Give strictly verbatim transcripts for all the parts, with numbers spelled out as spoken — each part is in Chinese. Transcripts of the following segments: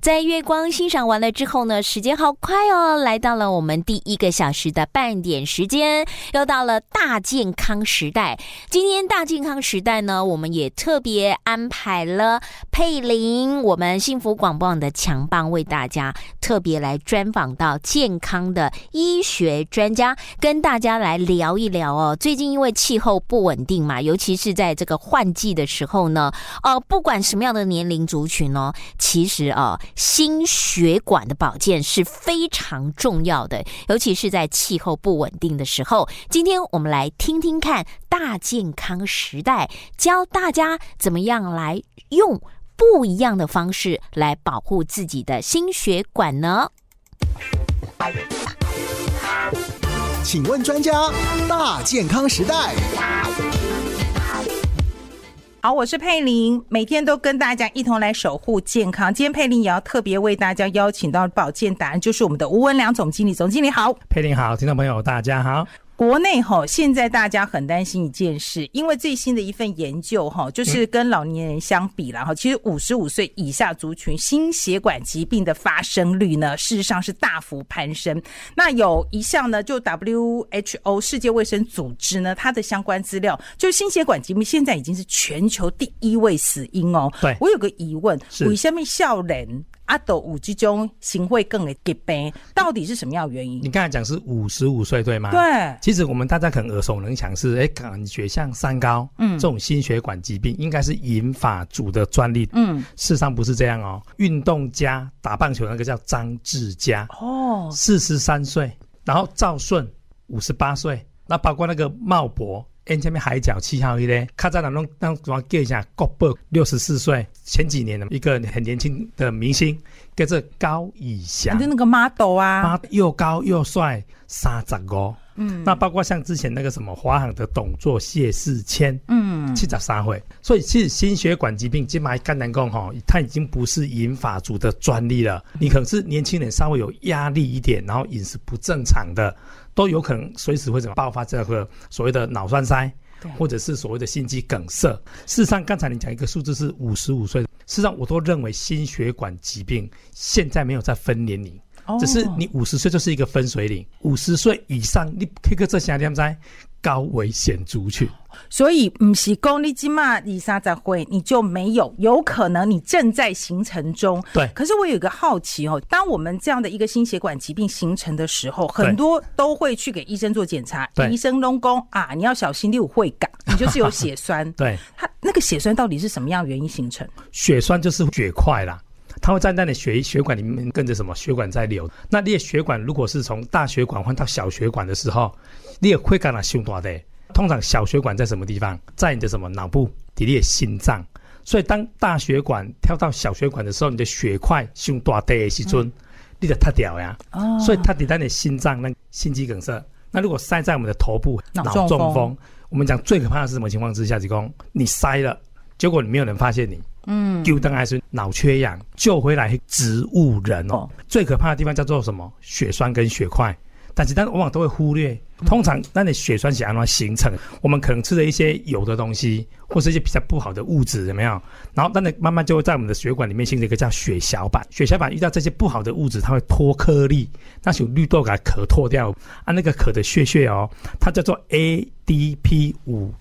在月光欣赏完了之后呢，时间好快哦，来到了我们第一个小时的半点时间，又到了大健康时代。今天大健康时代呢，我们也特别安排了佩玲，我们幸福广播网的强棒，为大家特别来专访到健康的医学专家，跟大家来聊一聊哦。最近因为气候不稳定嘛，尤其是在这个换季的时候呢，呃，不管什么样的年龄族群哦，其实啊、呃，心血管的保健是非常重要的，尤其是在气候不稳定的时候。今天我们来听听看大健康时代教大家怎么样来用不一样的方式来保护自己的心血管呢？ 请问专家，大健康时代。 好，我是佩玲，每天都跟大家一同来守护健康。今天佩玲也要特别为大家邀请到保健达人，就是我们的吴文良总经理。总经理好。 佩玲好，听众朋友大家好。 国内齁，现在大家很担心一件事，因为最新的一份研究齁，就是跟老年人相比啦齁，其实五十五岁以下族群心血管疾病的发生率呢，事实上是大幅攀升。那有一项呢，就 W H O 世界卫生组织呢，它的相关资料，就是心血管疾病现在已经是全球第一位死因哦。 对， 我有个疑问，为什么少人啊都有这种心血管的疾病，到底是什么样的原因？ 你刚才讲是五十五岁对吗？ 对， 其实我们大家可能耳熟能详是，哎，感觉像三高，嗯，这种心血管疾病应该是银发族的专利，嗯，事实上不是这样哦。运动家打棒球那个叫张志佳，哦，四十三岁，然后赵顺五十八岁，那包括那个茂博。N 下面海角七号一咧，看在那种那种叫一下郭伯六十四岁，前几年的一个很年轻的明星，叫做高以翔， 就那个 model 啊， 又高又帅，三十五。嗯，那包括像之前那个什么华航的董座谢世谦，嗯，七十三岁，所以其实心血管疾病，今麦肝胆共哈，它已经不是银发族的专利了。你可能是年轻人稍微有压力一点，然后饮食不正常的，都有可能随时会怎么爆发这个所谓的脑栓塞，或者是所谓的心肌梗塞。事实上，刚才你讲一个数字是五十五岁，事实上我都认为心血管疾病现在没有在分年龄。只是你五十岁就是一个分水岭，五十岁以上你这个这些点在高危险族群， 所以不是说你现在二三十岁你就没有，有可能你正在形成中。 对， 可是我有一个好奇哦，当我们这样的一个心血管疾病形成的时候，很多都会去给医生做检查，医生都说啊，你要小心，你有会感，你就是有血栓。 对， 它那个血栓到底是什么样的原因形成？ 血栓就是血块啦。它会在那里血血管里面跟着什么血管在流。那你的血管如果是从大血管换到小血管的时候，你的血管啊伤大的。通常小血管在什么地方？在你的什么脑部，在你的心脏。所以当大血管跳到小血管的时候，你的血块伤大的时候，嗯、你就塌掉呀。哦、所以它在你的心脏，那心肌梗塞。那如果塞在我们的头部，脑中风，中风我们讲最可怕的是什么情况之下？就说你塞了，结果你没有人发现你。嗯，救灯还是脑缺氧，救回来植物人哦。最可怕的地方叫做什么？血栓跟血块，但是但往往都会忽略。通常那你血栓是怎样形成？我们可能吃了一些油的东西，或是一些比较不好的物质，有没有？然后那你慢慢就会在我们的血管里面形成一个叫血小板。血小板遇到这些不好的物质，它会脱颗粒，那有绿豆给它壳脱掉啊，那个壳的血血哦，它叫做 A D P 五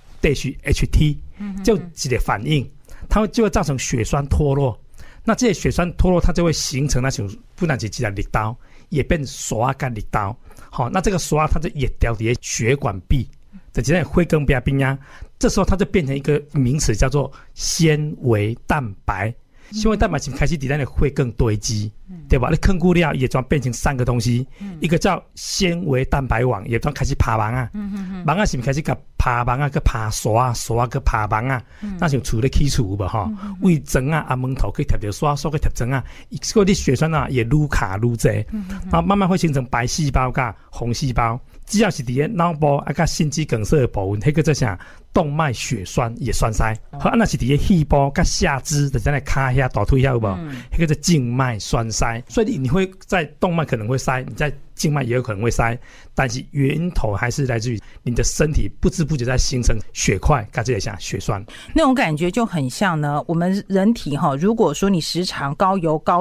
H T， 就一个反应。它就会造成血栓脱落，那这些血栓脱落，它就会形成那种不然是几条力刀，也变刷干力刀。好，那这个刷它就也掉在血管壁，这几条灰根边边呀，这时候它就变成一个名词，叫做纤维蛋白。纤维蛋白开始在那里会更堆积，嗯、对吧？你坑固料也装变成三个东西，嗯、一个叫纤维蛋白网，也装开始爬网啊，网啊是不是开始个爬网啊，个爬刷啊，刷啊个爬网啊，嗯、那像厝咧起厝吧哈，胃针啊、阿门头可以贴着刷，刷个贴针啊，所以你血栓啊也愈卡愈多，嗯、然后慢慢会形成白细胞加红细胞。只要是伫脑部啊，甲心肌梗塞的部分，迄个叫啥动脉血栓也栓塞。好，啊，那是伫肺部甲下肢，就在那骹遐大腿遐有无？迄个叫静脉栓塞。所以你会在动脉可能会塞，你在静脉也有可能会塞，但是源头还是来自于你的身体不知不觉在形成血块，甲这下血栓。 那种感觉就很像呢，我们人体哈，如果说你时常高油高糖的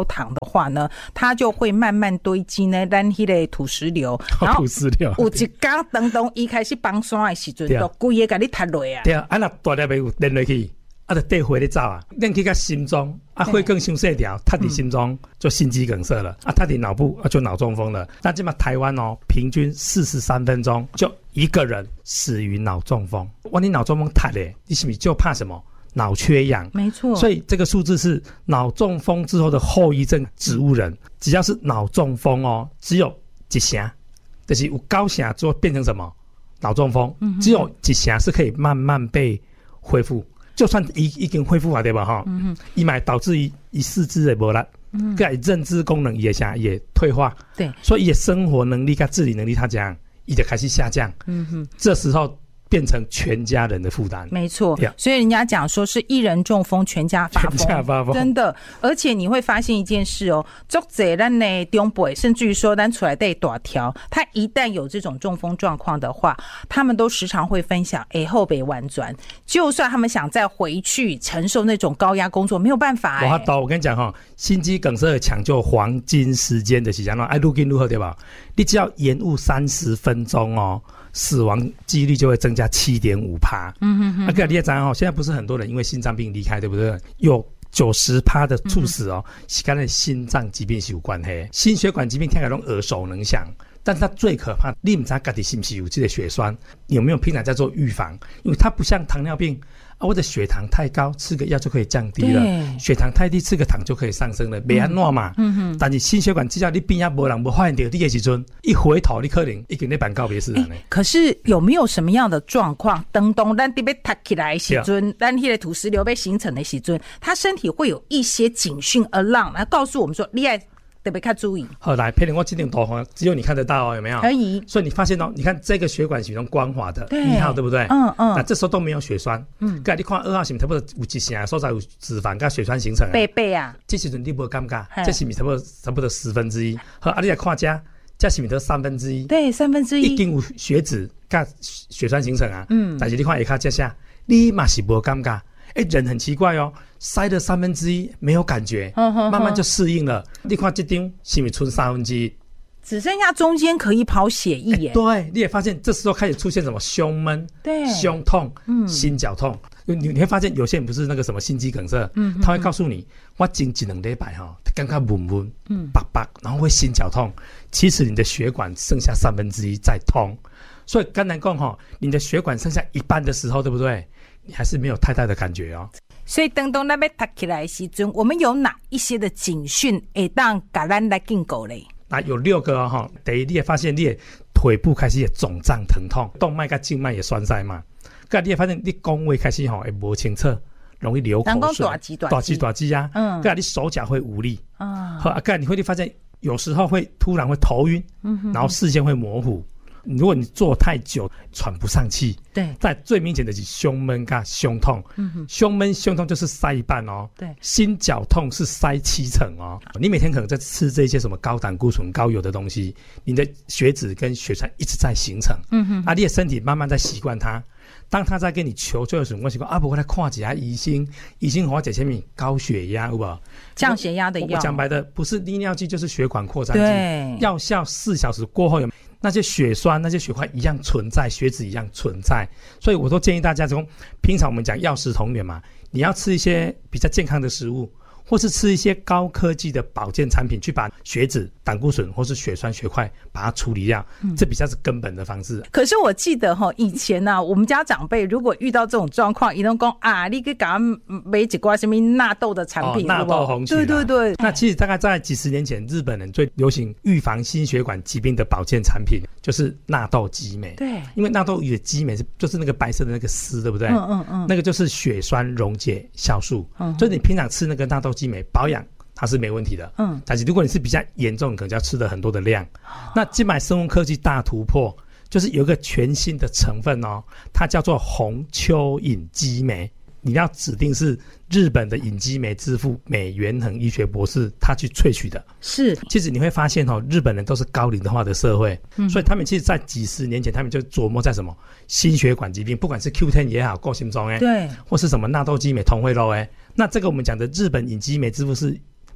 话呢，它就会慢慢堆积呢，咱迄个土石流，然后土石流有一天当当伊开始崩山的时阵，就规个给你塌落啊。 对啊，啊那大粒的有连落去。啊，就带火咧走啊，咱去到心脏，啊，血更伤细条，塌伫心脏就心肌梗塞了，啊，塌伫脑部啊就脑中风了。那这嘛台湾哦，平均四十三分钟就一个人死于脑中风。哇，你脑中风塌咧，你是不是就怕什么？脑缺氧。 没错。 所以这个数字是脑中风之后的后遗症植物人，只要是脑中风哦，只有一成，就是有九成之后变成什么脑中风，嗯、只有一成是可以慢慢被恢复。就算已已经恢复了对吧哈？嗯伊买导致伊伊四肢也无力，嗯，个认知功能也下也退化， 对， 所以伊生活能力跟自理能力他讲，伊就开始下降，嗯哼，这时候变成全家人的负担。 没错，所以人家讲说是一人中风全家发疯， 全家发疯， 真的。而且你会发现一件事哦，足侪咱的长辈，甚至于说咱出来的大条，他一旦有这种中风状况的话，他们都时常会分享，哎，后背弯转，就算他们想再回去承受那种高压工作，没有办法。 我刀，我跟你讲哈，心肌梗塞的抢救黄金时间的是怎样？爱愈紧愈好对吧？你只要延误三十分钟哦。死亡几率就会增加 百分之七点五。嗯哼哼。啊，你也知道哦，现在不是很多人因为心脏病离开，对不对？有 百分之九十 的猝死哦，是跟心脏疾病是有关系。心血管疾病听起来都耳熟能详，但是它最可怕，你不知道自己是不是有这个血栓，你有没有平常在做预防？因为它不像糖尿病。啊，我的血糖太高，吃个药就可以降低了；血糖太低，吃个糖就可以上升了，没安诺嘛。嗯哼。但是心血管只要你边啊无人无发现到你的时阵，一回头你可能已经在办告别式了呢。 可是有没有什么样的状况？当当咱得被塌起来的时阵，咱那个土石流被形成的时阵，他身体会有一些警讯 alarm 来告诉我们说，你要特别看注意。 好，来，佩玲，我这张图只有你看得到哦，有没有？ 可以。 所以你发现哦，你看这个血管是用光滑的，一号对不对？ 嗯嗯。 那这时候都没有血栓。嗯。盖你看二号是不是差不多有一成所在有脂肪跟血栓形成啊？ 背背啊。 这时阵你不会尴尬，这是不是差不多差不多十分之一？好，啊，你来看这，这是不是得三分之一？ 对，三分之一。 一定有血脂跟血栓形成啊。嗯。但是你看下卡这下，你嘛是不会尴尬。哎，人很奇怪哦，塞了三分之一没有感觉，呵呵呵慢慢就适应了。你看这张是不是剩三分之一？ 只剩下中间可以跑血液耶。 对，你也发现这时候开始出现什么胸闷、对，胸痛、嗯、心绞痛。你你会发现有些人不是那个什么心肌梗塞，嗯，他会告诉你，我经几两礼拜哈，刚刚闷闷，嗯，叭叭，然后会心绞痛。其实你的血管剩下三分之一在通，所以刚才讲哈，你的血管剩下一半的时候，对不对？你还是没有太大的感觉哦。 所以等到那边塌起来的时阵，我们有哪一些的警讯会当给咱来警告嘞？ 那有六个哦，第一，你也发现你的腿部开始也肿胀疼痛，动脉跟静脉也栓塞嘛。再你也发现你讲话开始吼会不清澈，容易流口水，大肌大肌大肌啊。嗯，再你手脚会无力啊。好，再你会发现有时候会突然会头晕，嗯，然后视线会模糊。如果你坐太久喘不上气，对，在最明显的是胸闷跟胸痛，嗯、胸闷胸痛就是塞一半哦，对，心绞痛是塞七成哦。你每天可能在吃这些什么高胆固醇、高油的东西，你的血脂跟血栓一直在形成，嗯哼，啊，你的身体慢慢在习惯它。当他在跟你求救的时候，我想说啊，不，我来看一下医生，医生我解前面高血压，有无？ 降血压的药。 我讲白的，不是利尿剂就是血管扩张剂，对，药效四小时过后有。那些血栓、那些血块一样存在，血脂一样存在，所以我都建议大家从平常我们讲药食同源嘛，你要吃一些比较健康的食物，或是吃一些高科技的保健产品，去把血脂、胆固醇或是血栓、血块把它处理掉，嗯、这比较是根本的方式。 可是我记得哈，以前呢、啊，我们家长辈如果遇到这种状况，一定讲啊，你给给他买几罐什么纳豆的产品， 哦、纳豆红曲， 对对对。 那其实大概在几十年前，日本人最流行预防心血管疾病的保健产品就是纳豆激酶。对，因为纳豆的激酶是就是那个白色的那个丝，对不对？嗯嗯嗯，那个就是血栓溶解酵素。嗯，所以你平常吃那个纳豆激酶保养。它是没问题的，嗯，但是如果你是比较严重，可能就要吃的很多的量。哦、那今买生物科技大突破，就是有一个全新的成分哦，它叫做红蚯蚓激酶。你要指定是日本的隐激酶之父美元恒医学博士他去萃取的。是，其实你会发现哦，日本人都是高龄化的社会，嗯、所以他们其实在几十年前，他们就琢磨在什么心血管疾病，不管是 Q 十 也好，够心中哎，对，或是什么纳豆激酶、同汇肉哎，那这个我们讲的日本隐激酶之父是。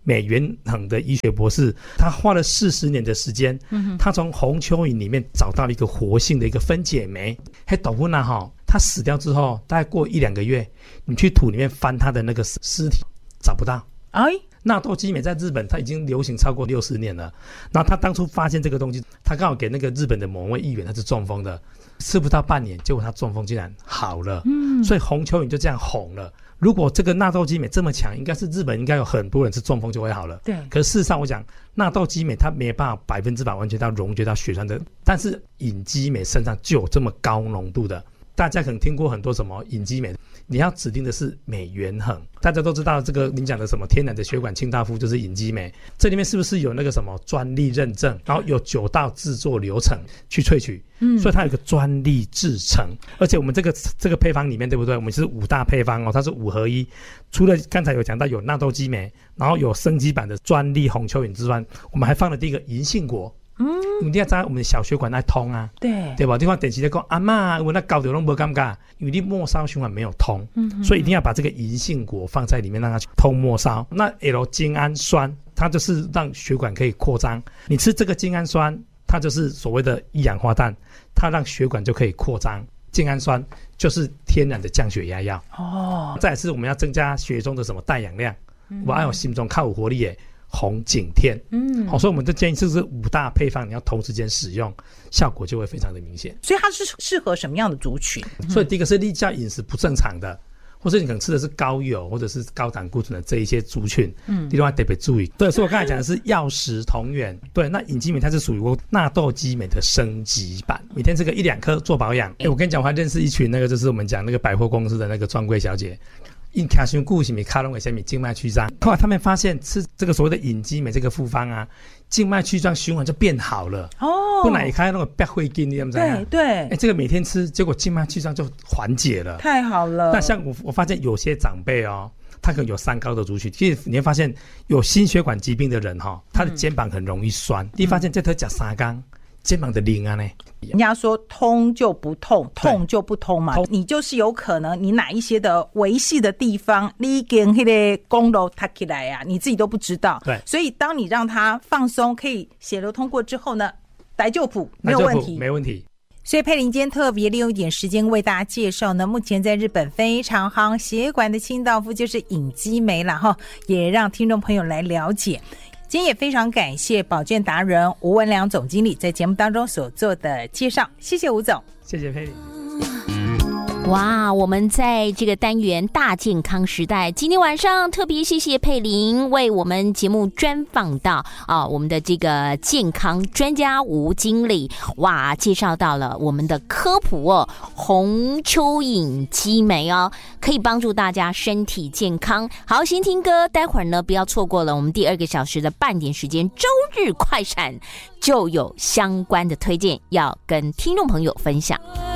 美元恒的医学博士，他花了四十年的时间，嗯、他从红蚯蚓里面找到了一个活性的一个分解酶。嘿，斗粉啊哈，他死掉之后，大概过一两个月，你去土里面翻他的那个尸体，找不到。哎，纳豆激酶在日本它已经流行超过六十年了。然后他当初发现这个东西，他刚好给那个日本的某位议员，他是中风的，吃不到半年，结果他中风竟然好了。嗯，所以红蚯蚓就这样红了。如果这个纳豆激酶这么强，应该是日本应该有很多人是中风就会好了。对。可是事实上，我讲纳豆激酶它没办法百分之百完全到溶解到血栓的，但是隐激酶身上就有这么高浓度的。大家可能听过很多什么隐激酶，你要指定的是美元恒。大家都知道这个您讲的什么天然的血管清道夫就是隐激酶，这里面是不是有那个什么专利认证，然后有九道制作流程去萃取，嗯，所以它有一个专利制成。而且我们这个这个配方里面，对不对？我们是五大配方哦，它是五合一。除了刚才有讲到有纳豆激酶，然后有升级版的专利红蚯蚓之外，我们还放了第一个银杏果。嗯，因为你要知道我们的小血管爱通啊，对对吧？你看电视在讲阿嬷，我那高流拢不尴尬，因为你末梢循环没有通，嗯，所以一定要把这个银杏果放在里面，让它去通末梢。那 L 精氨酸，它就是让血管可以扩张。你吃这个精氨酸，它就是所谓的一氧化氮，它让血管就可以扩张。精氨酸就是天然的降血压药哦。再来是我们要增加血中的什么带氧量，嗯、我要有心中靠有活力耶。红景天，嗯，好，所以我们就建议这是五大配方，你要同时间使用，效果就会非常的明显。 所以它是适合什么样的族群？ 嗯、所以第一个是例假饮食不正常的，或者你可能吃的是高油或者是高胆固醇的这一些族群，嗯，另外特别注意。对，所以我刚才讲的是药食同源。对，那隐激酶它是属于纳豆激酶的升级版，每天吃个一两颗做保养。哎，我跟你讲，我还认识一群那个就是我们讲那个百货公司的那个专柜小姐。因卡胸固是米卡隆为什么静脉曲张？后来他们发现吃这个所谓的隐激酶这个复方啊，静脉曲张循环就变好了。哦，本来开那个白灰筋，你知道吗？对对，哎，这个每天吃，结果静脉曲张就缓解了， 太好了。 那像我我发现有些长辈哦，他可能有三高的族群，其实你会发现有心血管疾病的人哈、哦，他的肩膀很容易酸。嗯、你发现这他讲三缸。肩膀的灵啊呢？ 人家说通就不痛，痛就不通嘛。你就是有可能你哪一些的维系的地方，你跟那个公路塌起来呀、啊，你自己都不知道。对，所以当你让它放松，可以血流通过之后呢，来就谱没有问题， 没问题。 所以佩玲今天特别利用一点时间为大家介绍呢，目前在日本非常夯血管的清道夫就是隐激酶了哈，也让听众朋友来了解。今天也非常感谢保健达人吴文良总经理在节目当中所做的介绍，谢谢吴总， 谢谢佩玲。 哇，我们在这个单元大健康时代，今天晚上特别谢谢佩玲为我们节目专访到啊，我们的这个健康专家吴经理，哇，介绍到了我们的科普哦，红蚯蚓激酶哦，可以帮助大家身体健康。好，先听歌，待会儿呢不要错过了我们第二个小时的半点时间，周日快闪就有相关的推荐要跟听众朋友分享。